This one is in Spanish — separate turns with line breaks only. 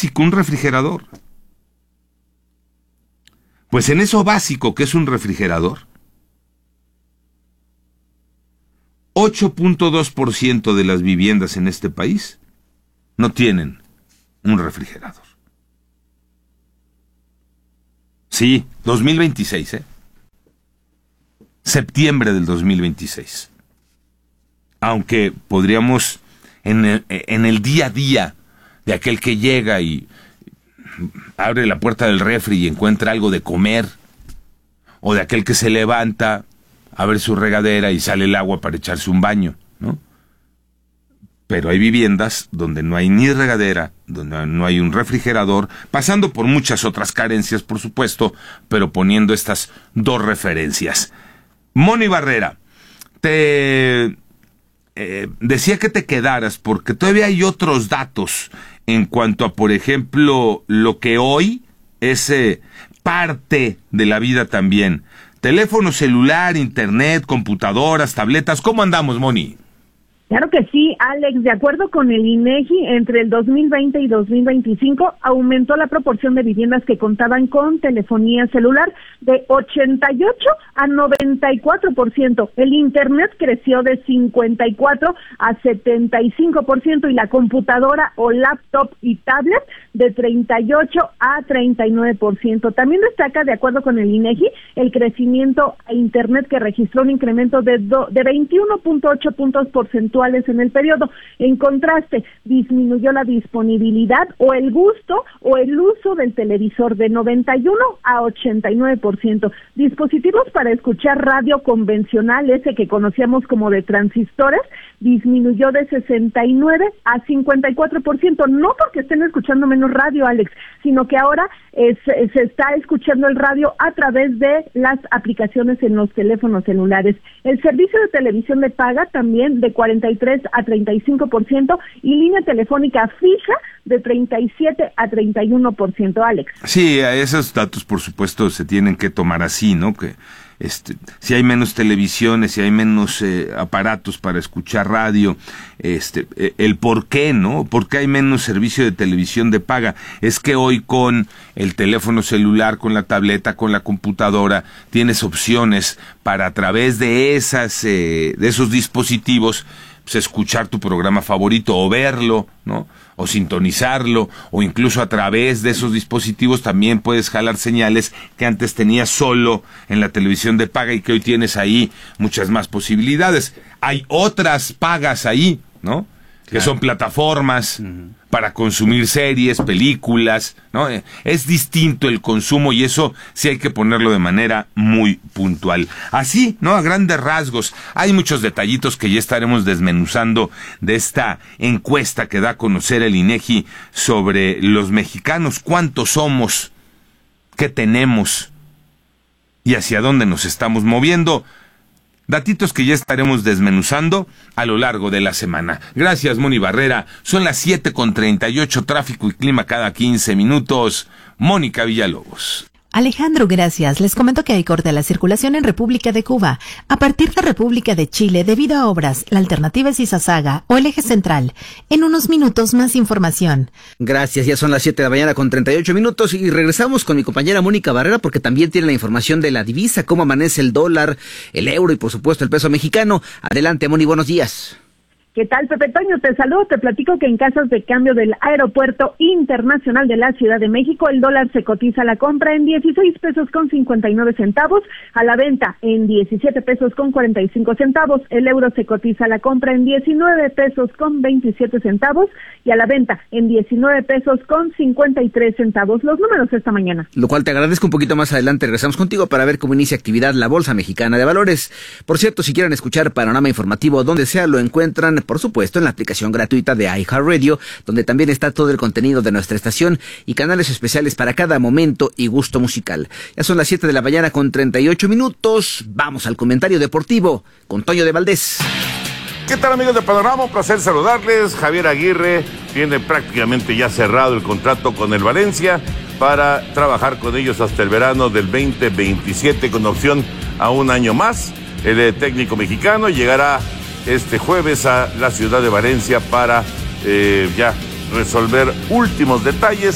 básico, un refrigerador. Pues en eso básico que es un refrigerador, 8.2% de las viviendas en este país no tienen un refrigerador. Sí, 2026, septiembre del 2026. Aunque podríamos, en el día a día de aquel que llega y abre la puerta del refri y encuentra algo de comer, o de aquel que se levanta, abre su regadera y sale el agua para echarse un baño, ¿no? Pero hay viviendas donde no hay ni regadera, donde no hay un refrigerador, pasando por muchas otras carencias, por supuesto, pero poniendo estas dos referencias. Moni Barrera, te decía que te quedaras porque todavía hay otros datos en cuanto a, por ejemplo, lo que hoy es parte de la vida también. Teléfono celular, internet, computadoras, tabletas. ¿Cómo andamos, Moni?
Claro que sí, Alex. De acuerdo con el INEGI, entre el 2020 y 2025 aumentó la proporción de viviendas que contaban con telefonía celular de 88 a 94%. El internet creció de 54 a 75% y la computadora o laptop y tablet de 38 a 39%. También destaca, de acuerdo con el INEGI, el crecimiento a internet que registró un incremento de 21.8 puntos porcentuales en el periodo. En contraste, disminuyó la disponibilidad o el gusto o el uso del televisor de 91 a 89%. Dispositivos para escuchar radio convencional, ese que conocíamos como de transistores, disminuyó de 69 a 54%, no porque estén escuchando menos radio, Alex, sino que ahora se está escuchando el radio a través de las aplicaciones en los teléfonos celulares. El servicio de televisión de paga también de 43 a 35% y línea telefónica fija de 37 a 31%, Alex.
Sí, esos datos por supuesto se tienen que tomar así, ¿no? Que si hay menos televisiones, si hay menos aparatos para escuchar radio, el por qué, ¿no? ¿Por qué hay menos servicio de televisión de paga? Es que hoy con el teléfono celular, con la tableta, con la computadora, tienes opciones para a través de esos dispositivos, pues, escuchar tu programa favorito o verlo, ¿no? O sintonizarlo, o incluso a través de esos dispositivos también puedes jalar señales que antes tenías solo en la televisión de paga y que hoy tienes ahí muchas más posibilidades. Hay otras pagas ahí, ¿no? Que son plataformas para consumir series, películas, ¿no? Es distinto el consumo y eso sí hay que ponerlo de manera muy puntual. Así, ¿no? A grandes rasgos. Hay muchos detallitos que ya estaremos desmenuzando de esta encuesta que da a conocer el INEGI sobre los mexicanos. ¿Cuántos somos? ¿Qué tenemos? ¿Y hacia dónde nos estamos moviendo? Datitos que ya estaremos desmenuzando a lo largo de la semana. Gracias, Moni Barrera. Son las 7:38, tráfico y clima cada 15 minutos. Mónica Villalobos.
Alejandro, gracias. Les comento que hay corte a la circulación en República de Cuba. A partir de República de Chile, debido a obras, la alternativa es Izazaga o el eje central. En unos minutos, más información.
Gracias, ya son las 7 de la mañana con 38 minutos y regresamos con mi compañera Mónica Barrera porque también tiene la información de la divisa, cómo amanece el dólar, el euro y por supuesto el peso mexicano. Adelante, Moni, buenos días.
¿Qué tal, Pepe Toño? Te saludo, te platico que en casas de cambio del Aeropuerto Internacional de la Ciudad de México, el dólar se cotiza a la compra en 16 pesos con 59 centavos, a la venta en 17 pesos con 45 centavos, el euro se cotiza a la compra en 19 pesos con 27 centavos y a la venta en 19 pesos con 53 centavos. Los números esta mañana.
Lo cual te agradezco. Un poquito más adelante regresamos contigo para ver cómo inicia actividad la Bolsa Mexicana de Valores. Por cierto, si quieren escuchar Panorama Informativo donde sea, lo encuentran por supuesto en la aplicación gratuita de iHeartRadio, donde también está todo el contenido de nuestra estación y canales especiales para cada momento y gusto musical. Ya son las 7 de la mañana con 38 minutos. Vamos al comentario deportivo con Toño de Valdés.
¿Qué tal, amigos de Panorama? Un placer saludarles. Javier Aguirre tiene prácticamente ya cerrado el contrato con el Valencia para trabajar con ellos hasta el verano del 2027 con opción a un año más. El técnico mexicano llegará este jueves a la ciudad de Valencia para ya resolver últimos detalles